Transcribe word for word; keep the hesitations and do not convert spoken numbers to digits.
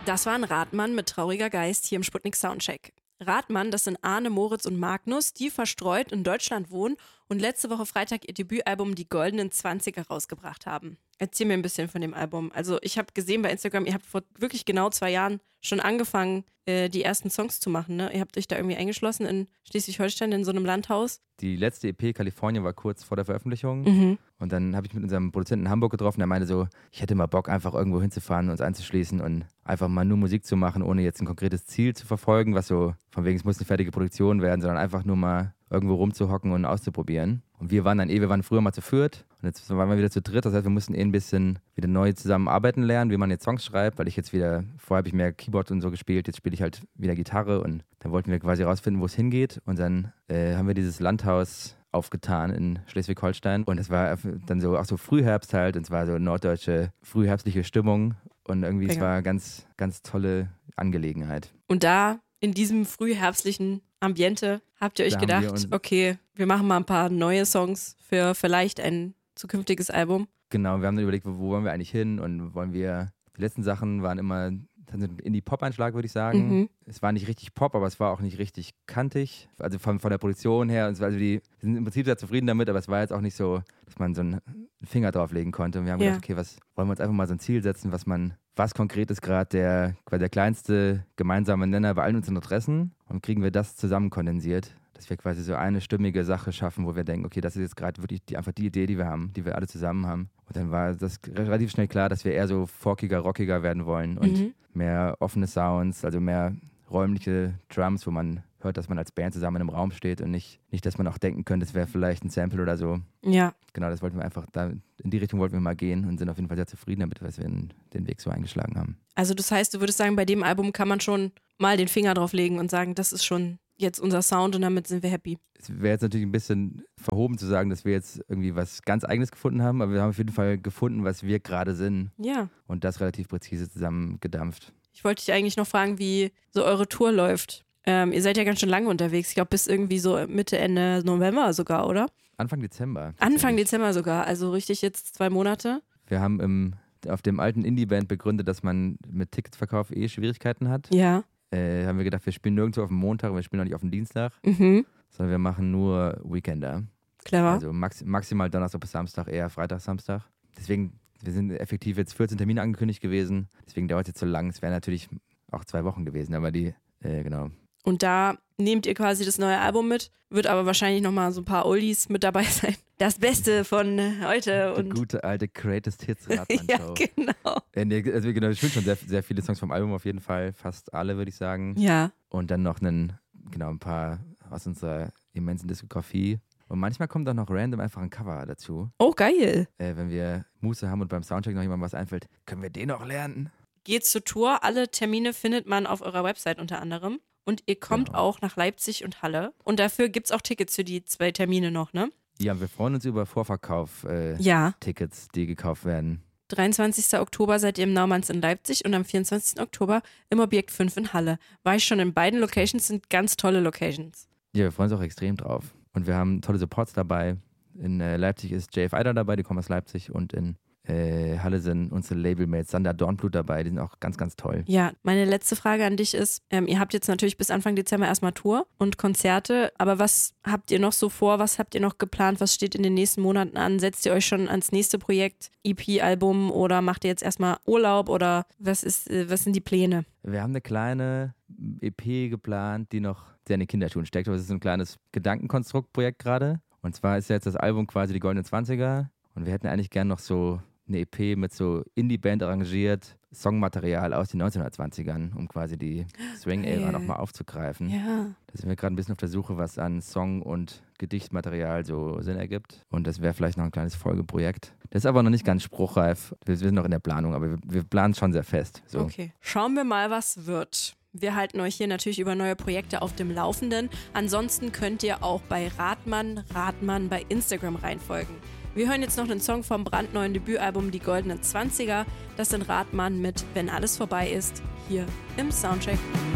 Das war ein Radmann mit trauriger Geist hier im Sputnik Soundcheck. Radmann, das sind Arne, Moritz und Magnus, die verstreut in Deutschland wohnen und letzte Woche Freitag ihr Debütalbum Die Goldenen Zwanziger rausgebracht haben. Erzähl mir ein bisschen von dem Album. Also ich habe gesehen bei Instagram, ihr habt vor wirklich genau zwei Jahren schon angefangen, äh, die ersten Songs zu machen, ne? Ihr habt euch da irgendwie eingeschlossen in Schleswig-Holstein in so einem Landhaus. Die letzte E P Kalifornien war kurz vor der Veröffentlichung Mhm. und dann habe ich mit unserem Produzenten in Hamburg getroffen, der meinte so, ich hätte mal Bock, einfach irgendwo hinzufahren, uns einzuschließen und einfach mal nur Musik zu machen, ohne jetzt ein konkretes Ziel zu verfolgen, was so von wegen, es muss eine fertige Produktion werden, sondern einfach nur mal irgendwo rumzuhocken und auszuprobieren. Und wir waren dann eh, wir waren früher mal zu viert und jetzt waren wir wieder zu dritt. Das heißt, wir mussten eh ein bisschen wieder neu zusammenarbeiten lernen, wie man jetzt Songs schreibt, weil ich jetzt wieder, vorher habe ich mehr Keyboard und so gespielt, jetzt spiele ich halt wieder Gitarre und dann wollten wir quasi rausfinden, wo es hingeht und dann äh, haben wir dieses Landhaus aufgetan in Schleswig-Holstein und es war dann so auch so Frühherbst halt und es war so norddeutsche frühherbstliche Stimmung und irgendwie es war ganz, ganz tolle Angelegenheit. Und da in diesem frühherbstlichen Ambiente habt ihr euch Da haben gedacht, wir uns- okay, wir machen mal ein paar neue Songs für vielleicht ein zukünftiges Album. Genau, wir haben dann überlegt, wo, wo wollen wir eigentlich hin und wollen wir, die letzten Sachen waren immer ein Indie-Pop-Einschlag, würde ich sagen. Mhm. Es war nicht richtig Pop, aber es war auch nicht richtig kantig, also von, von der Produktion her, und es war also die, wir sind im Prinzip sehr zufrieden damit, aber es war jetzt auch nicht so, dass man so einen Finger drauflegen konnte und wir haben Ja. gedacht, okay, was wollen wir uns einfach mal so ein Ziel setzen, was man, was konkret ist gerade der, quasi der kleinste gemeinsame Nenner bei allen unseren Interessen und kriegen wir das zusammen kondensiert, dass wir quasi so eine stimmige Sache schaffen, wo wir denken, okay, das ist jetzt gerade wirklich die, einfach die Idee, die wir haben, die wir alle zusammen haben. Und dann war das relativ schnell klar, dass wir eher so folkiger, rockiger werden wollen und Mhm. mehr offene Sounds, also mehr räumliche Drums, wo man hört, dass man als Band zusammen in einem Raum steht und nicht, nicht dass man auch denken könnte, es wäre vielleicht ein Sample oder so. Ja. Genau, das wollten wir einfach, da, in die Richtung wollten wir mal gehen und sind auf jeden Fall sehr zufrieden damit, dass wir den Weg so eingeschlagen haben. Also das heißt, du würdest sagen, bei dem Album kann man schon mal den Finger drauf legen und sagen, das ist schon jetzt unser Sound und damit sind wir happy. Es wäre jetzt natürlich ein bisschen verhoben zu sagen, dass wir jetzt irgendwie was ganz Eigenes gefunden haben, aber wir haben auf jeden Fall gefunden, was wir gerade sind Ja. und das relativ präzise zusammengedampft. Ich wollte dich eigentlich noch fragen, wie so eure Tour läuft. Ähm, ihr seid ja ganz schön lange unterwegs. Ich glaube, bis irgendwie so Mitte, Ende November sogar, oder? Anfang Dezember. Anfang tatsächlich. Dezember sogar. Also richtig jetzt zwei Monate. Wir haben im, auf dem alten Indie-Band begründet, dass man mit Ticketsverkauf eh Schwierigkeiten hat. Ja. Äh, haben wir gedacht, wir spielen nirgendwo auf dem Montag und wir spielen auch nicht auf dem Dienstag, Mhm. sondern wir machen nur Weekender. Clever. Also max, maximal Donnerstag bis Samstag, eher Freitag, Samstag. Deswegen, wir sind effektiv jetzt vierzehn Termine angekündigt gewesen. Deswegen dauert es jetzt so lang. Es wären natürlich auch zwei Wochen gewesen, aber die, äh, genau. Und da nehmt ihr quasi das neue Album mit, wird aber wahrscheinlich nochmal so ein paar Oldies mit dabei sein. Das Beste von heute. Die Und gute alte Greatest Hits ja, Radmann-Show. genau. Äh, nee, also genau, wir spielen schon sehr, sehr viele Songs vom Album auf jeden Fall. Fast alle, würde ich sagen. Ja. Und dann noch einen, genau, ein paar aus unserer immensen Diskografie. Und manchmal kommt auch noch random einfach ein Cover dazu. Oh, geil. Äh, wenn wir Muße haben und beim Soundcheck noch jemandem was einfällt, können wir den auch lernen? Geht zur Tour. Alle Termine findet man auf eurer Website unter anderem. Und ihr kommt Genau. auch nach Leipzig und Halle. Und dafür gibt es auch Tickets für die zwei Termine noch, ne? Ja, wir freuen uns über Vorverkauf-Tickets, äh, Ja. Tickets, die gekauft werden. dreiundzwanzigsten Oktober seid ihr im Naumanns in Leipzig und am vierundzwanzigsten Oktober im Objekt fünf in Halle. War ich schon in beiden Locations, sind ganz tolle Locations. Ja, wir freuen uns auch extrem drauf. Und wir haben tolle Supports dabei. In äh, Leipzig ist J F Eider dabei, die kommen aus Leipzig. Und in äh, Halle sind unsere Labelmates Sander Dornblut dabei, die sind auch ganz, ganz toll. Ja, meine letzte Frage an dich ist, ähm, ihr habt jetzt natürlich bis Anfang Dezember erstmal Tour und Konzerte, aber was habt ihr noch so vor, was habt ihr noch geplant, was steht in den nächsten Monaten an? Setzt ihr euch schon ans nächste Projekt, E P-Album oder macht ihr jetzt erstmal Urlaub oder was ist, äh, was sind die Pläne? Wir haben eine kleine E P geplant, die noch sehr in den Kinderschuhen steckt. Das ist so ein kleines Gedankenkonstruktprojekt gerade. Und zwar ist jetzt das Album quasi die Goldenen Zwanziger. Und wir hätten eigentlich gern noch so eine E P mit so Indie-Band arrangiert, Songmaterial aus den neunzehnhundertzwanzigern, um quasi die Swing-Ära Geil. nochmal aufzugreifen. Ja. Da sind wir gerade ein bisschen auf der Suche, was an Song- und Gedichtmaterial so Sinn ergibt. Und das wäre vielleicht noch ein kleines Folgeprojekt. Das ist aber noch nicht ganz spruchreif. Wir sind noch in der Planung, aber wir, wir planen schon sehr fest. So. Okay. Schauen wir mal, was wird. Wir halten euch hier natürlich über neue Projekte auf dem Laufenden. Ansonsten könnt ihr auch bei Radmann, Radmann bei Instagram reinfolgen. Wir hören jetzt noch einen Song vom brandneuen Debütalbum Die Goldenen Zwanziger. Das sind Radmann mit Wenn alles vorbei ist, hier im Soundcheck.